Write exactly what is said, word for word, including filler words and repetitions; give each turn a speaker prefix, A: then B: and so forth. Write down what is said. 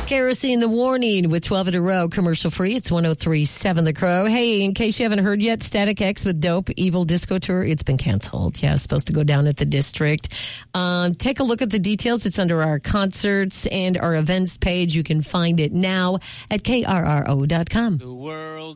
A: Kerosene the Warning with twelve in a row, commercial free. It's one oh three point seven The Crow. Hey, in case you haven't heard yet, Static X with Dope Evil Disco Tour, it's been canceled. Yeah, it's supposed to go down at the District. Um, take a look at the details. It's under our concerts and our events page. You can find it now at K R R O dot com.
B: The world